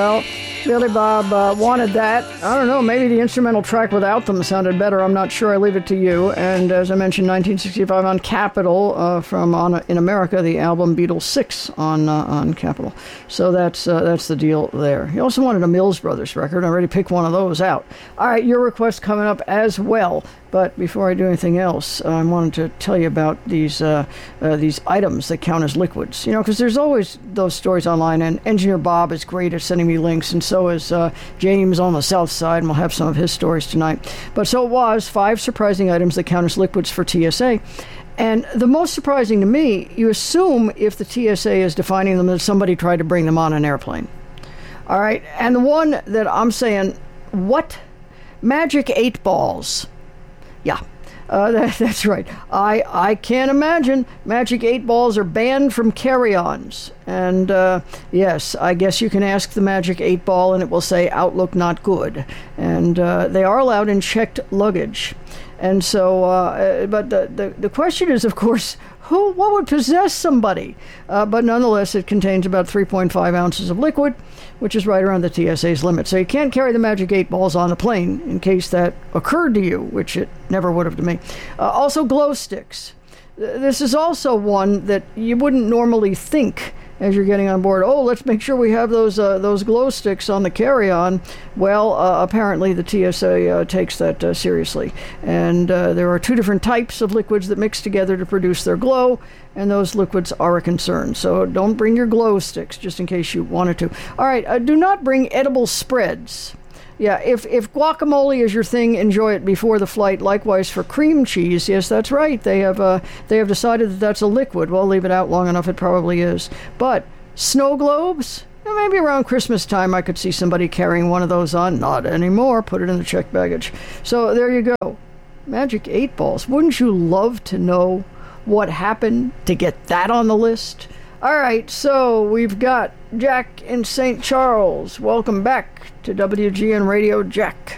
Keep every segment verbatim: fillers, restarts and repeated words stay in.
Well, Billy Bob uh, wanted that. I don't know, maybe the instrumental track without them sounded better. I'm not sure. I leave it to you. And as I mentioned, nineteen sixty-five on Capitol, uh, from on, in America, the album Beatles six on uh, on Capitol. So that's uh, that's the deal there. He also wanted a Mills Brothers record. I already picked one of those out. All right, your request coming up as well. But before I do anything else, I wanted to tell you about these uh, uh, these items that count as liquids. You know, because there's always those stories online, and Engineer Bob is great at sending me links, and so is uh, James on the South Side, and we'll have some of his stories tonight. But so it was five surprising items that count as liquids for T S A. And the most surprising to me, you assume if the T S A is defining them that somebody tried to bring them on an airplane. All right, and the one that I'm saying, what? Magic eight balls. Yeah, uh, that, that's right. I I can't imagine Magic eight balls are banned from carry-ons. And uh, yes, I guess you can ask the Magic eight ball and it will say Outlook not good. And uh, they are allowed in checked luggage. And so, uh, but the, the, the question is, of course, who, what would possess somebody? Uh, but nonetheless, it contains about three point five ounces of liquid, which is right around the T S A's limit. So you can't carry the Magic eight balls on the plane in case that occurred to you, which it never would have to me. Uh, also, glow sticks. This is also one that you wouldn't normally think as you're getting on board. Oh, let's make sure we have those uh, those glow sticks on the carry-on. Well, uh, apparently the T S A uh, takes that uh, seriously. And uh, there are two different types of liquids that mix together to produce their glow, and those liquids are a concern. So don't bring your glow sticks, just in case you wanted to. All right, uh, do not bring edible spreads. Yeah, if, if guacamole is your thing, enjoy it before the flight. Likewise for cream cheese. Yes, that's right. They have uh, they have decided that that's a liquid. Well, leave it out long enough, it probably is. But snow globes? Well, maybe around Christmas time I could see somebody carrying one of those on. Not anymore. Put it in the checked baggage. So there you go. Magic eight balls. Wouldn't you love to know what happened to get that on the list? All right, so we've got Jack in Saint Charles. Welcome back to W G N Radio, Jack.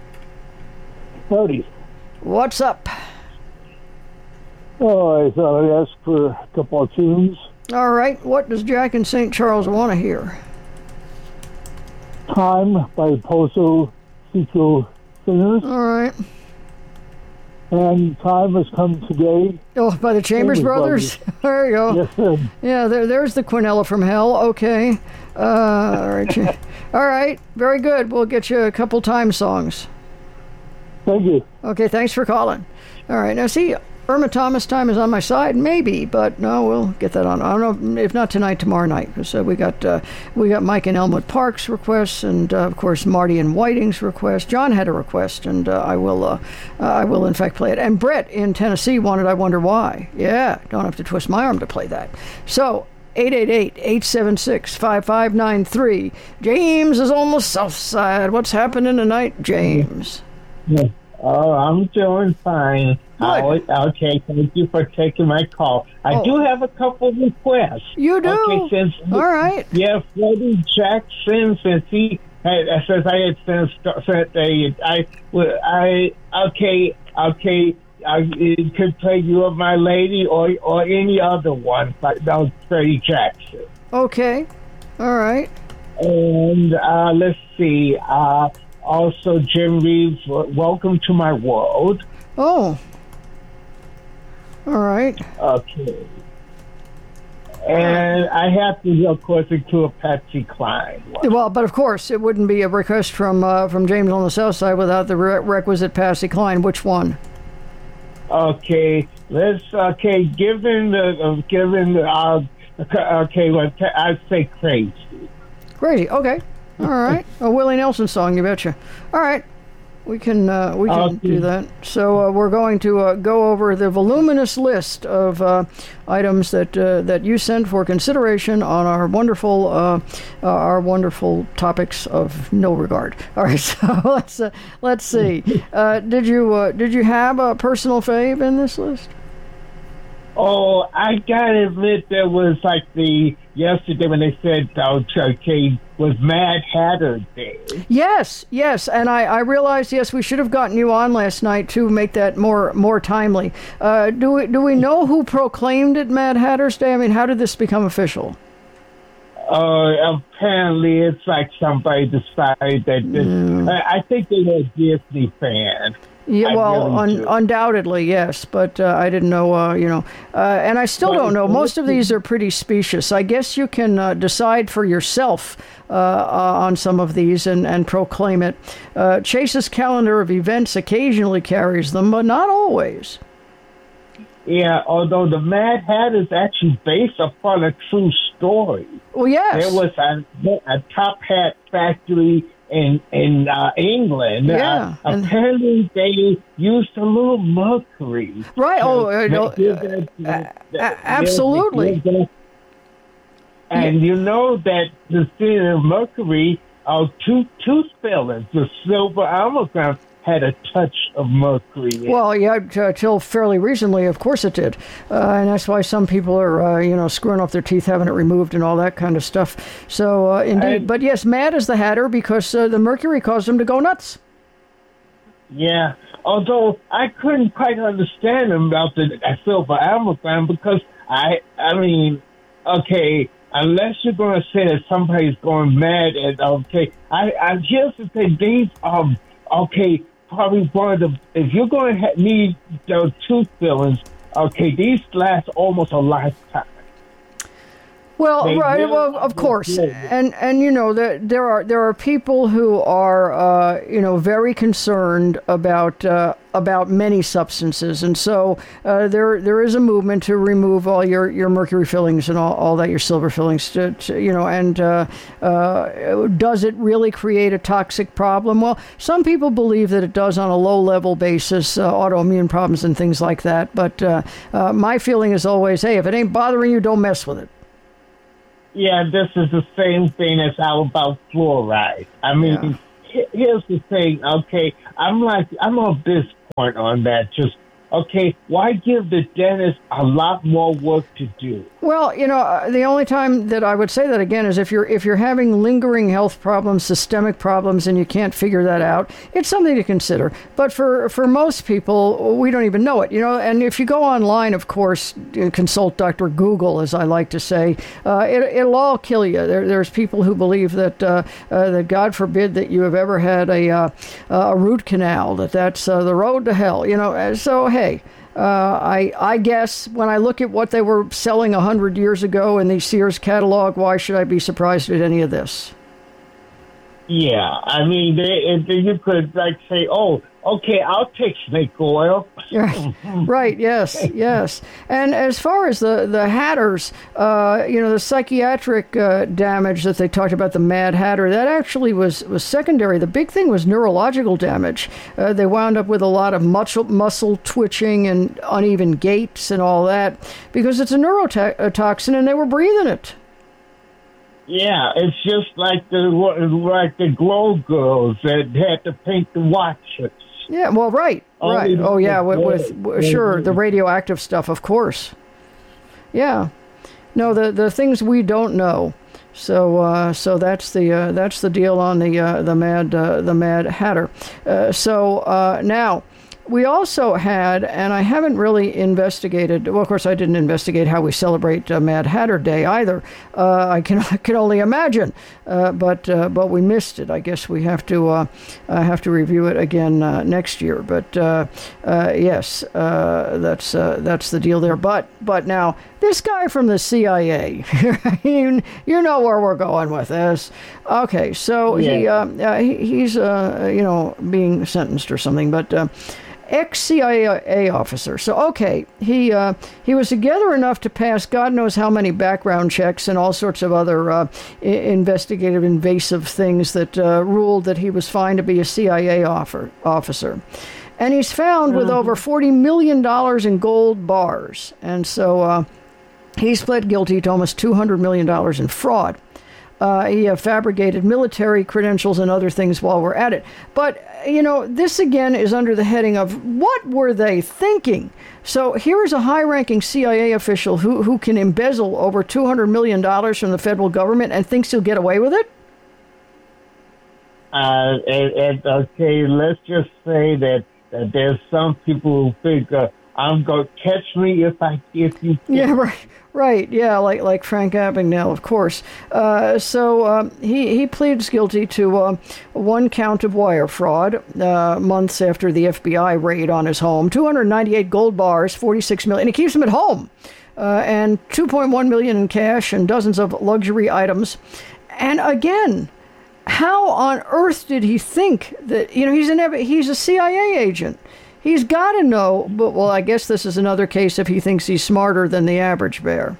Howdy. What's up? Oh, I thought I'd ask for a couple of tunes. All right, what does Jack in Saint Charles want to hear? Time by Pozo Cico Singers. All right. And Time Has Come Today. Oh, by the Chambers, Chambers Brothers? Brothers. There you go. Yes, sir. Yeah, there, there's the Quinella from hell. Okay. Uh, all right. All right. Very good. We'll get you a couple Time songs. Thank you. Okay, thanks for calling. All right. Now, see, Irma Thomas time is on my side, maybe, but no, we'll get that on. I don't know if not tonight, tomorrow night, because uh, we got uh, we got Mike and Elmwood Park's requests, and uh, of course Marty and Whiting's request. John had a request, and uh, I will uh, uh, I will in fact play it. And Brett in Tennessee wanted "I Wonder Why." Yeah, don't have to twist my arm to play that. So. eight eight eight, eight seven six, five five nine three. James is on the south side. What's happening tonight, James? Yeah. Oh, I'm doing fine. I'll, okay, thank you for taking my call. I oh. do have a couple of requests. You do? Okay, since, all right. Yeah, Freddie Jackson, since he had, since I had since, since I, I, I, okay, okay, I could play You Are My Lady or or any other one, but that was Freddie Jackson. Okay, all right. And uh, let's see, uh, also Jim Reeves, Welcome to My World. Oh, all right. Okay. And I have to, of course, include a Patsy Cline one. Well, but of course, it wouldn't be a request from uh, from James on the South Side without the re- requisite Patsy Cline. Which one? Okay, let's. Okay, given the uh, given the uh, okay, well, I'd say Crazy. Crazy. Okay. All right. A Willie Nelson song, you betcha. All right. We can uh, we can okay. do that. So uh, we're going to uh, go over the voluminous list of uh, items that uh, that you sent for consideration on our wonderful uh, uh, our wonderful topics of no regard. All right. So let's uh, let's see. Uh, did you uh, did you have a personal fave in this list? Oh, I gotta admit, there was like the yesterday when they said, oh, okay, was Mad Hatter Day. Yes, yes, and I, I realized, yes, we should have gotten you on last night to make that more more timely. Uh, do we do we know who proclaimed it Mad Hatter's Day? I mean, how did this become official? Uh, apparently, it's like somebody decided that this. Mm. I, I think they were a Disney fan. Yeah, I well, really un- do. undoubtedly, yes, but uh, I didn't know, uh, you know, uh, and I still Well, don't know. it's- Most of these are pretty specious. I guess you can uh, decide for yourself uh, uh, on some of these and, and proclaim it. Uh, Chase's calendar of events occasionally carries them, but not always. Yeah, although the Mad Hatter is actually based upon a true story. Well, yes. There was a, a top hat factory in in uh, England. Yeah, Uh, and- apparently, they used a little mercury. Right, to oh, uh, make- no, give uh, that- a- that- a- that- absolutely. give that- And you know that the thing of mercury, uh, tooth tooth fillings, the silver amalgam had a touch of mercury in it. Well, yeah, t- till fairly recently, of course it did, uh, and that's why some people are, uh, you know, screwing off their teeth, having it removed, and all that kind of stuff. So, uh, indeed, And- but yes, mad as the Hatter because uh, the mercury caused him to go nuts. Yeah, although I couldn't quite understand him about the uh, silver amalgam because I, I mean, okay, unless you're going to say that somebody's going mad at, okay, I, I here's the thing, these are, okay, probably one of the, if you're going to ha- need those tooth fillings, okay, these last almost a lifetime. Well, They right. really Well, of are course, good. and and you know that there are there are people who are uh, you know very concerned about uh, about many substances, and so uh, there there is a movement to remove all your, your mercury fillings and all, all that your silver fillings. To, to you know, and uh, uh, does it really create a toxic problem? Well, some people believe that it does on a low level basis, uh, autoimmune problems and things like that. But uh, uh, my feeling is always, hey, if it ain't bothering you, don't mess with it. Yeah, this is the same thing as how about fluoride. I mean, he- here's the thing, okay, I'm like, I'm on this point on that, just, okay, why give the dentist a lot more work to do? Well, you know, uh, the only time that I would say that again is if you're if you're having lingering health problems, systemic problems, and you can't figure that out, it's something to consider. But for for most people, we don't even know it, you know. And if you go online, of course, you consult Doctor Google, as I like to say, uh, it, it'll all kill you. There, there's people who believe that uh, uh, that God forbid that you have ever had a uh, a root canal, that that's uh, the road to hell, you know. Uh, So hey. Uh, I I guess when I look at what they were selling a hundred years ago in the Sears catalog, why should I be surprised at any of this? Yeah, I mean, they, if you could, like, say, oh, okay, I'll take snake oil. Right, right, yes, yes. And as far as the, the Hatters, uh, you know, the psychiatric uh, damage that they talked about, the Mad Hatter, that actually was, was secondary. The big thing was neurological damage. Uh, they wound up with a lot of muscle, muscle twitching and uneven gaits and all that because it's a neurotoxin and they were breathing it. Yeah, it's just like the like the Glow Girls that had to paint the watches. Yeah, well, right, Oh, right. yeah, Oh, yeah, with, yeah, with, with sure, the radioactive stuff, of course. Yeah. No, the the things we don't know. So, uh, so that's the uh, that's the deal on the uh, the Mad uh, the Mad Hatter. Uh, so uh, now. We also had, and I haven't really investigated, well, of course, I didn't investigate how we celebrate uh, Mad Hatter Day either. Uh, I can I can only imagine, uh, but uh, but we missed it. I guess we have to uh, uh, have to review it again uh, next year. But uh, uh, yes, uh, that's uh, that's the deal there. But but now this guy from the C I A, you, you know where we're going with this. Okay, so he, Yeah. uh, uh, he he's uh, you know being sentenced or something, but. Uh, Ex-C I A officer. So, okay, he uh, he was together enough to pass God knows how many background checks and all sorts of other uh, I- investigative, invasive things that uh, ruled that he was fine to be a C I A offer, officer. And he's found with over forty million dollars in gold bars. And so uh, he's pled guilty to almost two hundred million dollars in fraud. Uh, he uh, fabricated military credentials and other things while we're at it. But, you know, this again is under the heading of what were they thinking? So here is a high-ranking C I A official who, who can embezzle over two hundred million dollars from the federal government and thinks he'll get away with it? Uh, and, and okay, let's just say that, that there's some people who think, uh, I'm going to catch me if I if you can. Yeah, right. Right, yeah, like like Frank Abagnale, of course. Uh, so um, he, he pleads guilty to uh, one count of wire fraud uh, months after the F B I raid on his home. two hundred ninety-eight gold bars, forty-six million. And he keeps them at home. Uh, and two point one million in cash and dozens of luxury items. And again, how on earth did he think that, you know, he's an he's a C I A agent. He's got to know, but, well, I guess this is another case if he thinks he's smarter than the average bear.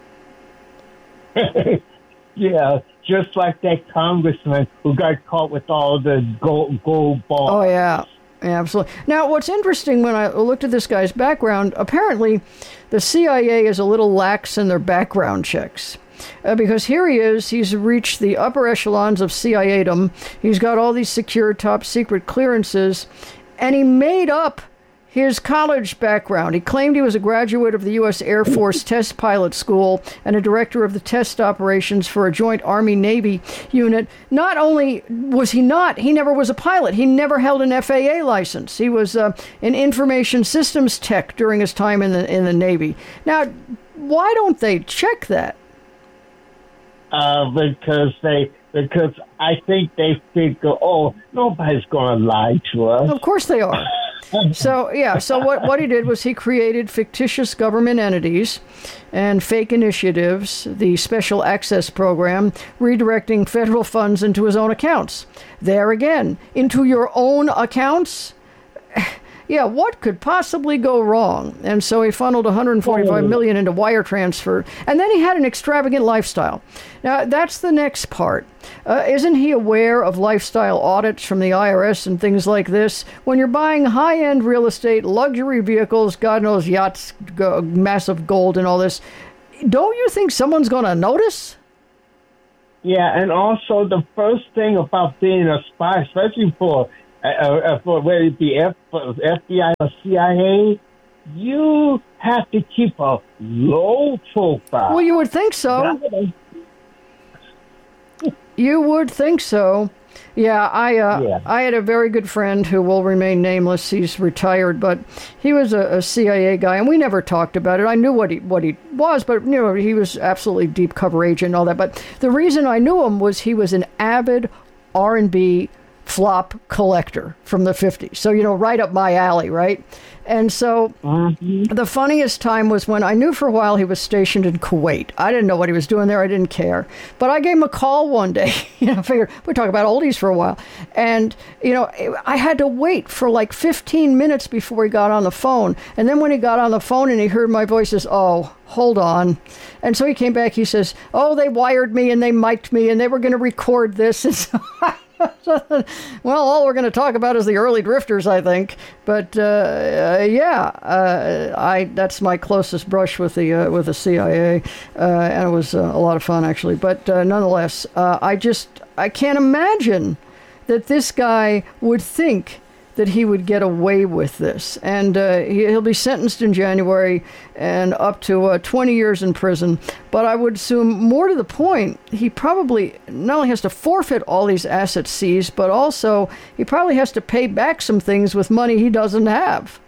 Yeah, just like that congressman who got caught with all the gold, gold balls. Oh, yeah. Yeah, absolutely. Now, what's interesting when I looked at this guy's background, apparently the C I A is a little lax in their background checks. Uh, because here he is, he's reached the upper echelons of C I A-dom. He's got all these secure top secret clearances. And he made up his college background. He claimed he was a graduate of the U S Air Force Test Pilot School and a director of the test operations for a joint Army-Navy unit. Not only was he not, he never was a pilot. He never held an F A A license. He was uh, an information systems tech during his time in the in the Navy. Now, why don't they check that? Uh, because they, because I think they figure, oh, nobody's going to lie to us. Of course they are. So, yeah, so what, what he did was he created fictitious government entities and fake initiatives, the Special Access Program, redirecting federal funds into his own accounts. There again, into your own accounts? Yeah, what could possibly go wrong? And so he funneled one hundred forty-five million dollars into wire transfer. And then he had an extravagant lifestyle. Now, that's the next part. Uh, isn't he aware of lifestyle audits from the I R S and things like this? When you're buying high-end real estate, luxury vehicles, God knows yachts, go, massive gold and all this, don't you think someone's going to notice? Yeah, and also the first thing about being a spy, especially for Uh, uh, for whether it be F- F B I or C I A, you have to keep a low profile. Well, you would think so. You would think so. Yeah, I uh, yeah. I had a very good friend who will remain nameless. He's retired, but he was a, a C I A guy, and we never talked about it. I knew what he what he was, but you know, he was absolutely deep cover agent and all that. But the reason I knew him was he was an avid R and B flop collector from the fifties. So, you know, right up my alley, right? And so mm-hmm. the funniest time was when I knew for a while he was stationed in Kuwait. I didn't know what he was doing there. I didn't care. But I gave him a call one day. You know, I figured we'd talk about oldies for a while. And, you know, I had to wait for like fifteen minutes before he got on the phone. And then when he got on the phone and he heard my voice, he says, oh, hold on. And so he came back. He says, oh, they wired me and they mic'd me and they were going to record this. And so well, all we're going to talk about is the early drifters, I think. But uh, uh, yeah, uh, I that's my closest brush with the uh, with the C I A, uh, and it was uh, a lot of fun actually. But uh, nonetheless, uh, I just I can't imagine that this guy would think that he would get away with this. And uh, he, he'll be sentenced in January and up to uh, twenty years in prison. But I would assume, more to the point, he probably not only has to forfeit all these assets seized, but also he probably has to pay back some things with money he doesn't have.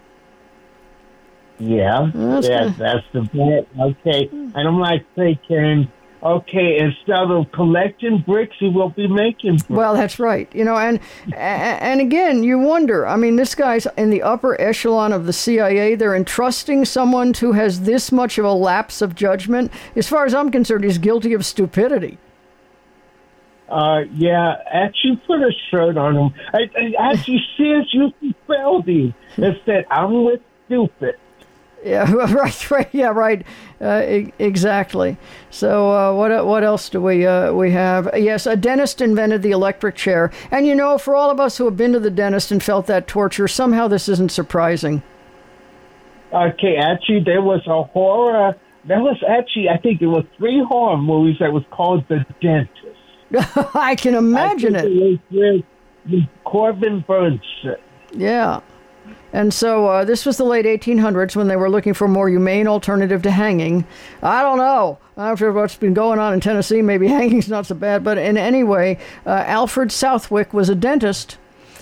Yeah, that's, yeah, the, that's the bit. Okay, and I'm like thinking, okay, instead of collecting bricks, he will be making bricks. Well, that's right. You know, and and again, you wonder, I mean, this guy's in the upper echelon of the C I A. They're entrusting someone who has this much of a lapse of judgment. As far as I'm concerned, he's guilty of stupidity. Uh, yeah, actually put a shirt on him. I, I actually says you Feldy. It said, I'm with stupid. Yeah, right, right, yeah, right, uh, e- exactly. So uh, what what else do we uh, we have? Yes, a dentist invented the electric chair. And, you know, for all of us who have been to the dentist and felt that torture, somehow this isn't surprising. Okay, actually, there was a horror. There was actually, I think it was three horror movies that was called The Dentist. I can imagine I it. it was with Corbin Burnson. Yeah. And so uh, this was the late eighteen hundreds when they were looking for a more humane alternative to hanging. I don't know. After what's been going on in Tennessee, maybe hanging's not so bad. But in any way, uh, Alfred Southwick was a dentist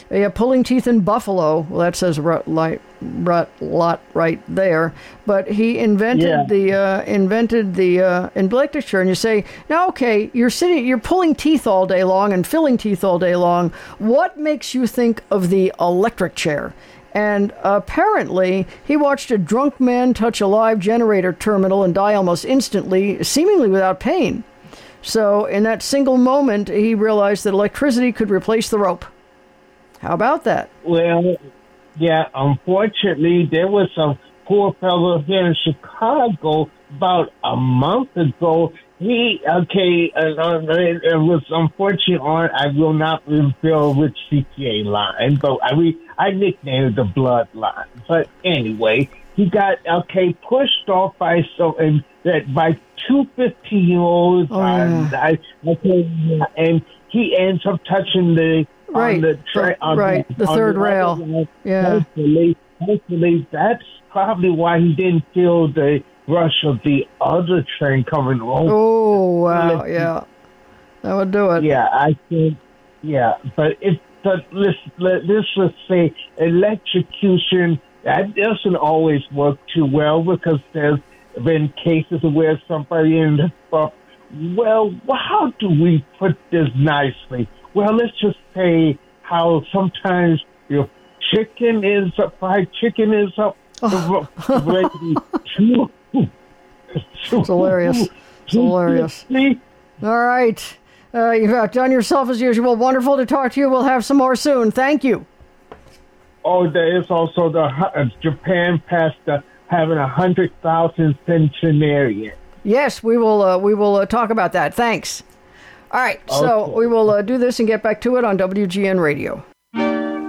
Yeah, pulling teeth in buffalo. Well, that says rut, light, rut, lot right there. But he invented Yeah. the uh, invented the uh, lecture, and you say, now, okay, you're sitting, you're pulling teeth all day long and filling teeth all day long. What makes you think of the electric chair? And apparently, he watched a drunk man touch a live generator terminal and die almost instantly, seemingly without pain. So, in that single moment, he realized that electricity could replace the rope. How about that? Well, yeah, unfortunately, there was some poor fellow here in Chicago about a month ago. He, okay, uh, it, it was unfortunate on, I will not reveal which C P A line, but I re, I nicknamed it the bloodline. But anyway, he got, okay, pushed off by so, and that by two fifteen-year-olds, Oh, yeah. I, I, okay, and he ends up touching the Right, on the tra- the- on right, the on third the rail. rail. Yeah. Hopefully, hopefully, that's probably why he didn't feel the rush of the other train coming along. Oh, wow, yeah. That would do it. Yeah, I think, yeah, but if, but let's, let, let's just say electrocution, that doesn't always work too well because there's been cases where somebody in the, uh, well, how do we put this nicely? Well, let's just say how sometimes your chicken is up, fried chicken is up, Oh. ready to. It's hilarious. It's hilarious. All right. Uh, you've outdone yourself as usual. Wonderful to talk to you. We'll have some more soon. Thank you. Oh, there is also the uh, Japan passed the, having a hundred thousand centenarian. Yes, we will. Uh, we will uh, talk about that. Thanks. All right. So Okay. we will uh, do this and get back to it on W G N Radio.